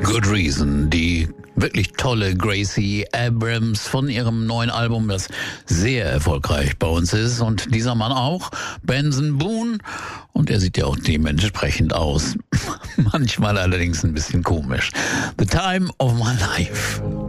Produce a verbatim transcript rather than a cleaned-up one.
Good Reason, die wirklich tolle Gracie Abrams von ihrem neuen Album, das sehr erfolgreich bei uns ist. Und dieser Mann auch, Benson Boone. Und er sieht ja auch dementsprechend aus. Manchmal allerdings ein bisschen komisch. The Time of My Life.